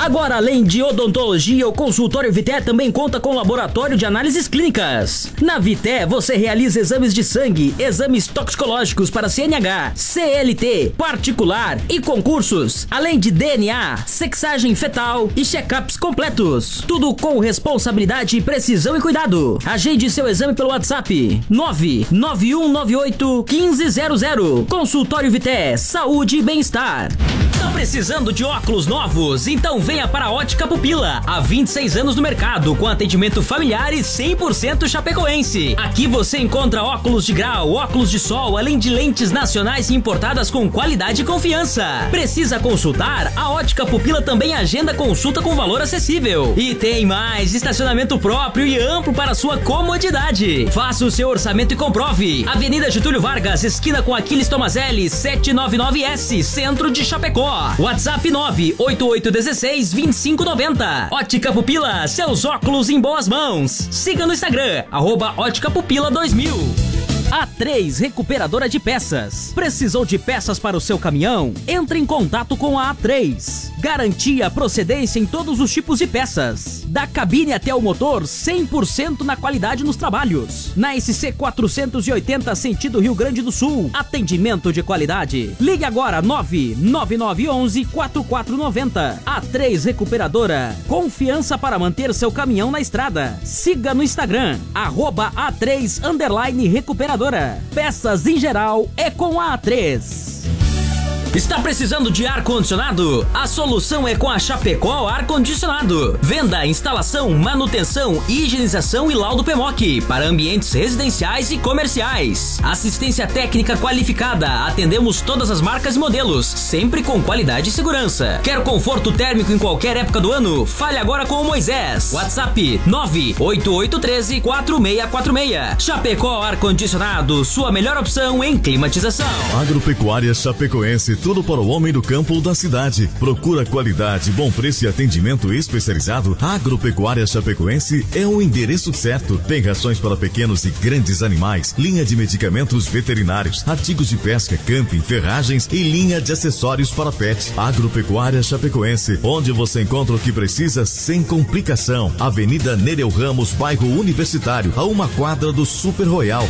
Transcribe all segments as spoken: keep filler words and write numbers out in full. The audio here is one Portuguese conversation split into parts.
Agora, além de odontologia, o consultório Vité também conta com laboratório de análises clínicas. Na Vité, você realiza exames de sangue, exames toxicológicos para C N H, C L T, particular e concursos, além de D N A, sexagem fetal e check-ups completos. Tudo com responsabilidade, precisão e cuidado. Agende seu exame pelo WhatsApp nove nove um nove oito um cinco zero zero. Consultório Vité, saúde e bem-estar. Tá precisando de óculos novos? Então venha para a Ótica Pupila. Há vinte e seis anos no mercado, com atendimento familiar e cem por cento chapecoense. Aqui você encontra óculos de grau, óculos de sol, além de lentes nacionais e importadas com qualidade e confiança. Precisa consultar? A Ótica Pupila também agenda consulta com valor acessível. E tem mais, estacionamento próprio e amplo para sua comodidade. Faça o seu orçamento e comprove. Avenida Getúlio Vargas, esquina com Aquiles Tomazelli, setecentos e noventa e nove S, centro de Chapecó. WhatsApp nove oito oito um seis, dois cinco nove zero. Ótica Pupila, seus óculos em boas mãos. Siga no Instagram, arroba Ótica Pupila dois mil. A três Recuperadora de Peças. Precisou de peças para o seu caminhão? Entre em contato com a A três. Garantia procedência em todos os tipos de peças. Da cabine até o motor, cem por cento na qualidade nos trabalhos. Na S C quatrocentos e oitenta, sentido Rio Grande do Sul. Atendimento de qualidade. Ligue agora nove nove nove um um quatro quatro nove zero. A três Recuperadora. Confiança para manter seu caminhão na estrada. Siga no Instagram, arroba A três underline Recuperadora. Peças em geral é com a A três. Está precisando de ar-condicionado? A solução é com a Chapecó Ar-Condicionado. Venda, instalação, manutenção, higienização e laudo P M O C para ambientes residenciais e comerciais. Assistência técnica qualificada. Atendemos todas as marcas e modelos, sempre com qualidade e segurança. Quer conforto térmico em qualquer época do ano? Fale agora com o Moisés. WhatsApp nove oito oito um três quatro seis quatro seis. Chapecó Ar-Condicionado, sua melhor opção em climatização. Agropecuária Chapecoense. Tudo para o homem do campo ou da cidade. Procura qualidade, bom preço e atendimento especializado. A Agropecuária Chapecoense é o endereço certo. Tem rações para pequenos e grandes animais, linha de medicamentos veterinários, artigos de pesca, camping, ferragens e linha de acessórios para pet. Agropecuária Chapecoense, onde você encontra o que precisa sem complicação. Avenida Nereu Ramos, bairro Universitário, a uma quadra do Super Royal.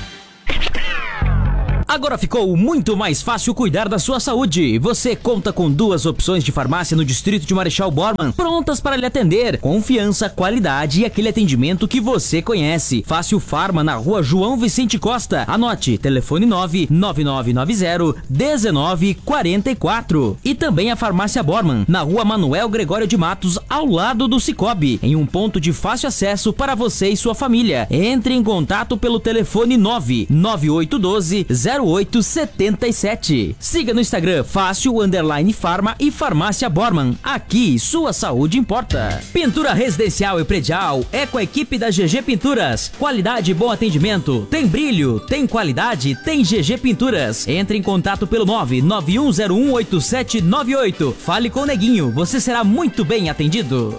Agora ficou muito mais fácil cuidar da sua saúde. Você conta com duas opções de farmácia no distrito de Marechal Bormann, prontas para lhe atender. Confiança, qualidade e aquele atendimento que você conhece. Fácil Farma, na rua João Vicente Costa. Anote, telefone nove nove nove nove zero um nove quatro quatro. E também a Farmácia Bormann, na rua Manuel Gregório de Matos, ao lado do Cicobi, em um ponto de fácil acesso para você e sua família. Entre em contato pelo telefone nove nove oito um dois zero oito sete sete. Siga no Instagram Fácil Underline Farma e Farmácia Bormann. Aqui sua saúde importa. Pintura residencial e predial é com a equipe da G G Pinturas. Qualidade e bom atendimento. Tem brilho, tem qualidade, tem G G Pinturas. Entre em contato pelo nove nove um zero um oito sete nove oito. Fale com o Neguinho, você será muito bem atendido.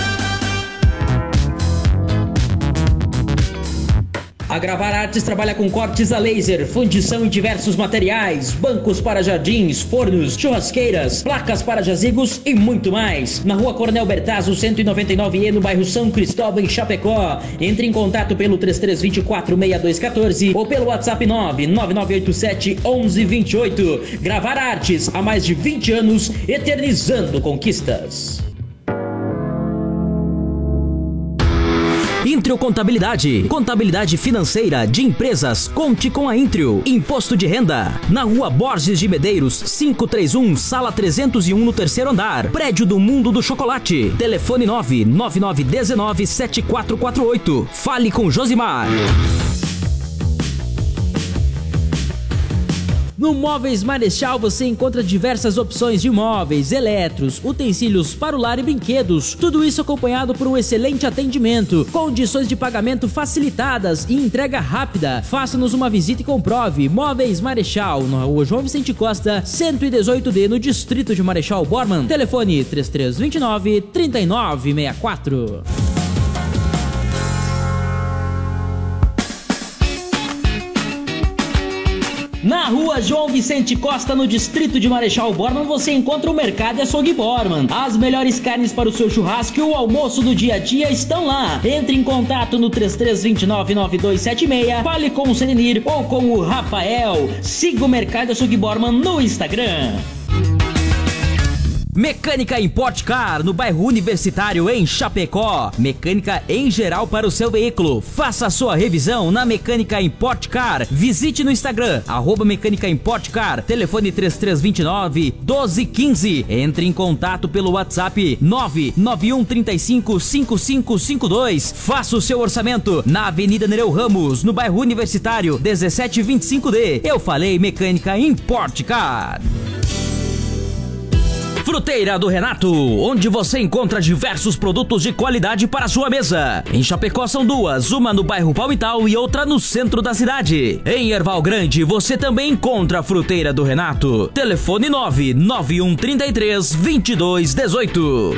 A Gravar Artes trabalha com cortes a laser, fundição em diversos materiais, bancos para jardins, fornos, churrasqueiras, placas para jazigos e muito mais. Na rua Coronel Bertazzo, cento e noventa e nove E, no bairro São Cristóvão, em Chapecó. Entre em contato pelo três três dois quatro, seis dois um quatro ou pelo WhatsApp nove nove nove oito sete um um dois oito. Gravar Artes, há mais de vinte anos, eternizando conquistas. Intrio Contabilidade. Contabilidade financeira de empresas. Conte com a Intrio. Imposto de renda. Na rua Borges de Medeiros, quinhentos e trinta e um, sala trezentos e um, no terceiro andar. Prédio do Mundo do Chocolate. Telefone nove nove nove um nove sete quatro quatro oito. Fale com Josimar. No Móveis Marechal você encontra diversas opções de móveis, eletros, utensílios para o lar e brinquedos. Tudo isso acompanhado por um excelente atendimento, condições de pagamento facilitadas e entrega rápida. Faça-nos uma visita e comprove. Móveis Marechal, na rua João Vicente Costa, cento e dezoito D, no distrito de Marechal Bormann. Telefone três três dois nove, três nove seis quatro. Na rua João Vicente Costa, no distrito de Marechal Bormann, você encontra o Mercado Açougue Bormann. As melhores carnes para o seu churrasco e o almoço do dia a dia estão lá. Entre em contato no três três dois nove, nove dois sete seis, fale com o Serenir ou com o Rafael. Siga o Mercado Açougue Bormann no Instagram. Mecânica Import Car, no bairro Universitário, em Chapecó. Mecânica em geral para o seu veículo. Faça a sua revisão na Mecânica Import Car. Visite no Instagram, arroba Mecânica Import Car. Telefone três três dois nove, um dois um cinco. Entre em contato pelo WhatsApp nove nove um três cinco, cinco cinco cinco dois. Faça o seu orçamento na Avenida Nereu Ramos, no bairro Universitário, dezessete vinte e cinco D. Eu falei Mecânica Import Car. Fruteira do Renato, onde você encontra diversos produtos de qualidade para a sua mesa. Em Chapecó são duas, uma no bairro Palmital e outra no centro da cidade. Em Erval Grande você também encontra a Fruteira do Renato. Telefone nove nove um três três, dois dois um oito.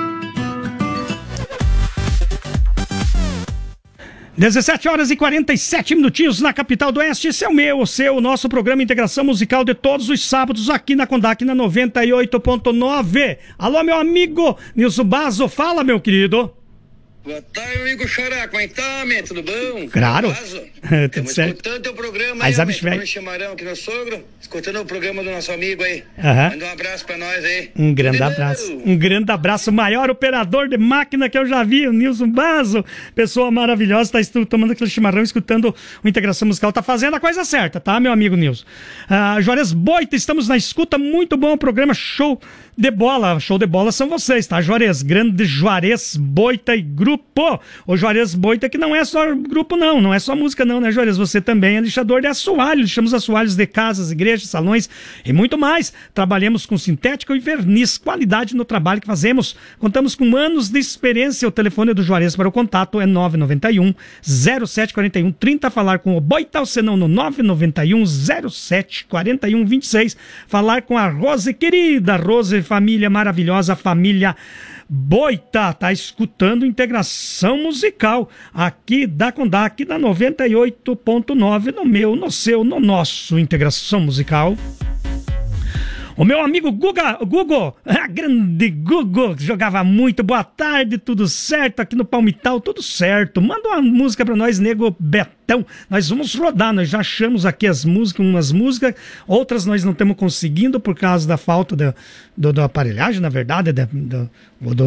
dezessete horas e quarenta e sete minutinhos na capital do Oeste. Esse é o meu, o seu, o nosso programa Integração Musical de todos os sábados aqui na Condac na noventa e oito ponto nove. Alô, meu amigo Nilson Basso, fala, meu querido. Boa tarde, amigo Xará, como é que tá, man? Tudo bom? Claro. Tudo Estamos certo. escutando teu programa aí, aí, meu chamarão aqui no sogro, escutando o programa do nosso amigo aí. Uhum. Manda um abraço pra nós aí. Um grande abraço. Um grande abraço. O maior operador de máquina que eu já vi, o Nilson Basso. Pessoa maravilhosa, está tomando aquele chimarrão, escutando o Integração Musical. Tá fazendo a coisa certa, tá, meu amigo Nilson? Uh, Juarez Boita, estamos na escuta. Muito bom o programa, show de bola. Show de bola são vocês, tá, Juarez? Grande Juarez Boita e grupo. O Juarez Boita, que não é só grupo, não. Não é só música, não, né, Juarez? Você também é lixador de assoalho. Lixamos assoalhos de casas, igrejas, salões e muito mais. Trabalhamos com sintético e verniz. Qualidade no trabalho que fazemos. Contamos com anos de experiência. O telefone do Juarez para o contato é nove nove um, zero sete quatro um, trinta. Falar com o Boita, ou senão no nove nove um, zero sete quatro um, vinte e seis. Falar com a Rose, querida Rose, família maravilhosa, família Boita, tá escutando Integração Musical aqui da Condac, da noventa e oito ponto nove, no meu, no seu, no nosso Integração Musical. O meu amigo Guga, Gugo, a grande Gugo, jogava muito. Boa tarde, tudo certo? Aqui no Palmital, tudo certo. Manda uma música pra nós, nego Betão. Nós vamos rodar, nós já achamos aqui as músicas, umas músicas, outras nós não estamos conseguindo por causa da falta da do, do aparelhagem, na verdade, da, do, do